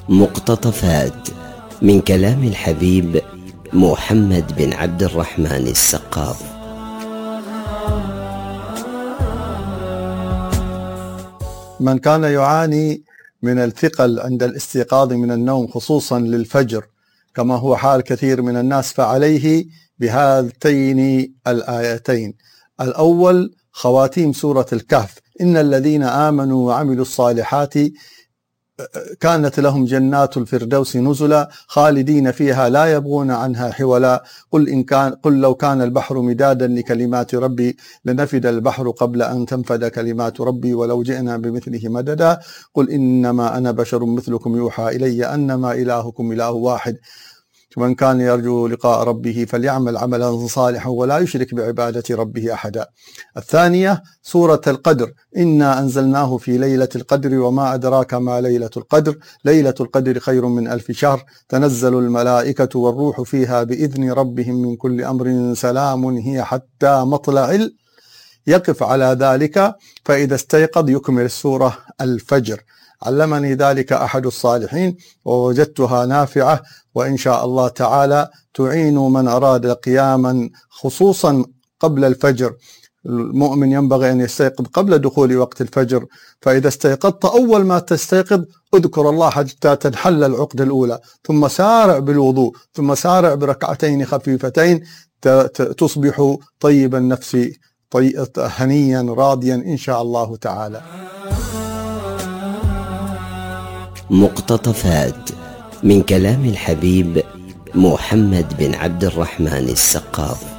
مقتطفات من كلام الحبيب محمد بن عبد الرحمن السقاف. من كان يعاني من الثقل عند الاستيقاظ من النوم خصوصا للفجر كما هو حال كثير من الناس، فعليه بهاتين الآيتين. الأول خواتيم سورة الكهف: إن الذين آمنوا وعملوا الصالحات كانت لهم جنات الفردوس نزلا خالدين فيها لا يبغون عنها حولا قل لو كان البحر مدادا لكلمات ربي لنفد البحر قبل أن تنفد كلمات ربي ولو جئنا بمثله مددا قل إنما أنا بشر مثلكم يوحى إلي أنما إلهكم إله واحد ومن كان يرجو لقاء ربه فليعمل عملا صالحا ولا يشرك بعبادة ربه أحدا. الثانية سورة القدر: إنا أنزلناه في ليلة القدر وما أدراك ما ليلة القدر ليلة القدر خير من 1000 شهر تنزل الملائكة والروح فيها بإذن ربهم من كل أمر سلام هي حتى مطلع يقف على ذلك فإذا استيقظ يكمل السورة. الفجر: علمني ذلك أحد الصالحين ووجدتها نافعة، وإن شاء الله تعالى تعين من أراد قياما خصوصا قبل الفجر. المؤمن ينبغي أن يستيقظ قبل دخول وقت الفجر، فإذا استيقظت أول ما تستيقظ اذكر الله حتى تنحل العقدة الأولى، ثم سارع بالوضوء، ثم سارع بركعتين خفيفتين تصبح طيب النفس هنيا راضيا إن شاء الله تعالى. مقتطفات من كلام الحبيب محمد بن عبد الرحمن السقاف.